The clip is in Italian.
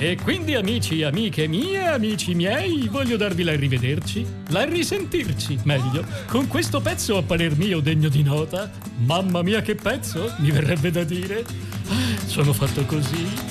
E quindi, amici, amiche mie, amici miei, voglio darvi l'arrivederci, la risentirci, meglio, con questo pezzo a parer mio degno di nota. Mamma mia che pezzo, mi verrebbe da dire. Sono fatto così.